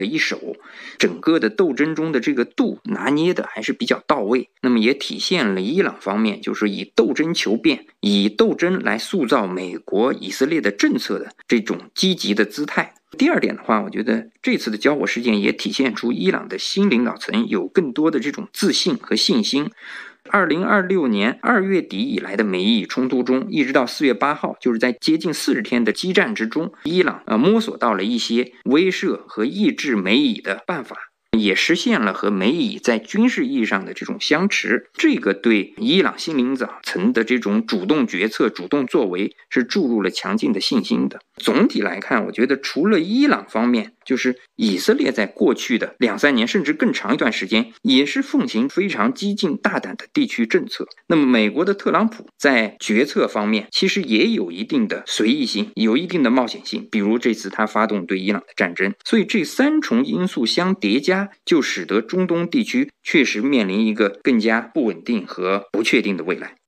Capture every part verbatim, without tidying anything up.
一手，整个的斗争中的这个度拿捏的还是比较到位，那么也体现了伊朗方面就是以斗争求变，以斗争来塑造美国以色列的政策的这种积极的姿态。第二点的话，我觉得这次的交火事件也体现出伊朗的新领导层有更多的这种自信和信心。二零二六年二月底以来的美伊冲突中，一直到四月八号，就是在接近四十天的激战之中，伊朗呃摸索到了一些威慑和抑制美伊的办法，也实现了和美伊在军事意义上的这种相持。这个对伊朗新领导层的这种主动决策、主动作为是注入了强劲的信心的。总体来看，我觉得除了伊朗方面，就是以色列在过去的两三年甚至更长一段时间也是奉行非常激进大胆的地区政策。那么美国的特朗普在决策方面其实也有一定的随意性，有一定的冒险性，比如这次他发动对伊朗的战争。所以这三重因素相叠加，就使得中东地区确实面临一个更加不稳定和不确定的未来。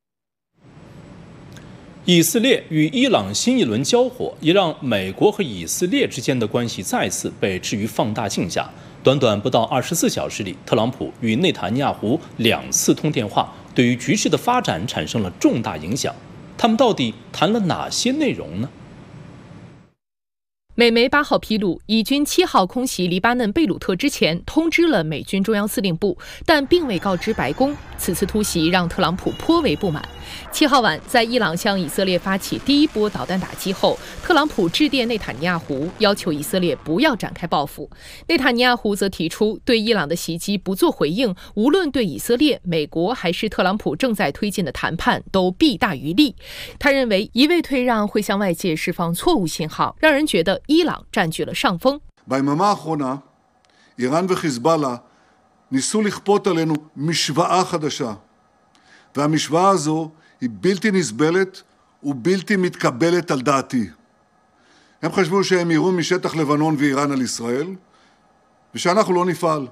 以色列与伊朗新一轮交火，也让美国和以色列之间的关系再次被置于放大镜下。短短不到二十四小时里，特朗普与内塔尼亚胡两次通电话，对于局势的发展产生了重大影响。他们到底谈了哪些内容呢？ 美媒八号披露，以军七号空袭黎巴嫩贝鲁特之前，通知了美军中央司令部，但并未告知白宫。此次突袭让特朗普颇为不满。七号晚，在伊朗向以色列发起第一波导弹打击后，特朗普致电内塔尼亚胡，要求以色列不要展开报复。内塔尼亚胡则提出，对伊朗的袭击不做回应，无论对以色列、美国还是特朗普正在推进的谈判都弊大于利。他认为，一味退让会向外界释放错误信号，让人觉得伊朗占据了上风。 ביממה האחרונה, איראן וחיזבאללה ניסו לכפות עלינו משוואה חדשה, והמשוואה הזו היא בלתי נסבלת ובלתי מתקבלת על דעתי. הם חשבו שהם יראו משטח לבנון ואיראן על ישראל, ושאנחנו לא נפעל.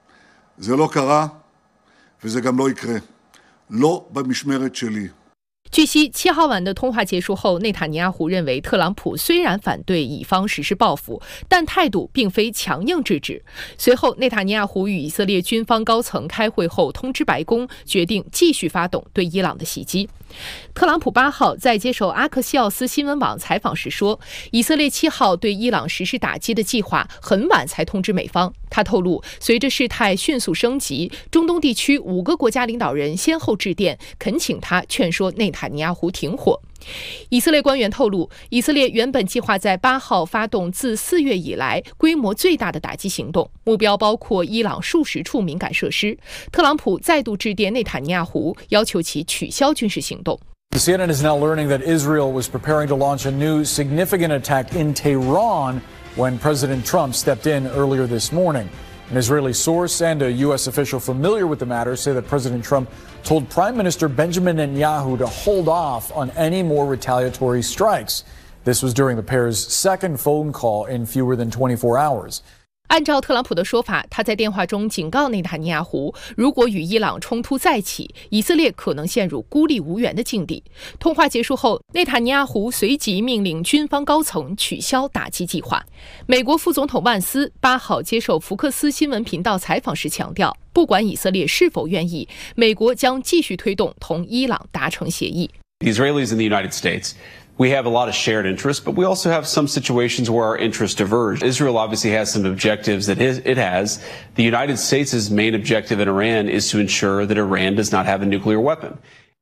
זה לא קרה, וזה גם לא יקרה. לא במשמרת שלי. 据悉，七号晚的通话结束后，内塔尼亚胡认为特朗普虽然反对以方实施报复，但态度并非强硬制止。随后，内塔尼亚胡与以色列军方高层开会后，通知白宫，决定继续发动对伊朗的袭击。特朗普八号在接受阿克西奥斯新闻网采访时说，以色列七号对伊朗实施打击的计划很晚才通知美方。他透露，随着事态迅速升级，中东地区五个国家领导人先后致电，恳请他劝说内塔尼亚胡停火。以色列官员透露，以色列原本计划在八号发动自四月以来规模最大的打击行动，目标包括伊朗数十处敏感设施。特朗普再度致电内塔尼亚胡，要求其取消军事行动。 C N N is now learning that Israel was preparing to launch a new significant attack in Tehran when President Trump stepped in earlier this morning. An Israeli source and a U S official familiar with the matter say that President Trump told Prime Minister Benjamin Netanyahu to hold off on any more retaliatory strikes. This was during the pair's second phone call in fewer than twenty-four hours. 按照特朗普的说法，他在电话中警告内塔尼亚胡，如果与伊朗冲突再起，以色列可能陷入孤立无援的境地。通话结束后，内塔尼亚胡随即命令军方高层取消打击计划。美国副总统万斯八号接受福克斯新闻频道采访时强调，不管以色列是否愿意，美国将继续推动同伊朗达成协议。 The Israelis and the United States.We have a lot of shared interests, but we also have some situations where our interests diverge. Israel obviously has some objectives that it has. The United States' main objective in Iran is to ensure that Iran does not have a nuclear weapon.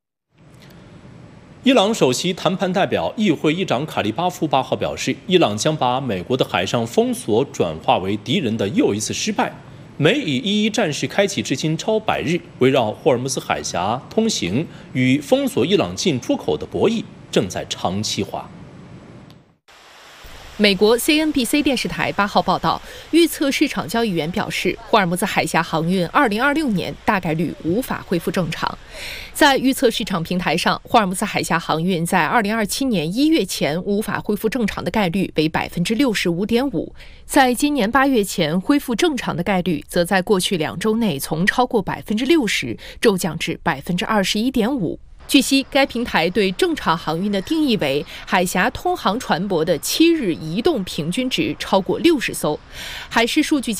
伊朗首席谈判代表议会议长卡利巴夫八号表示，伊朗将把美国的海上封锁转化为敌人的又一次失败。美以一一战事开启至今超百日，围绕霍尔木兹海峡通行与封锁伊朗进出口的博弈正在长期化。 美国 C N B C 电视台八号报道，预测市场交易员表示，霍尔木兹海峡航运二零二六年大概率无法恢复正常。在预测市场平台上，霍尔木兹海峡航运在二零二七年一月前无法恢复正常的概率为百分之六十五点五，在今年八月前恢复正常的概率，则在过去两周内从超过百分之六十骤降至百分之二十一点五。 据悉，该平台对正常航运的定义为海峡通航船舶的七日移动平均值超过六十艘。海事数据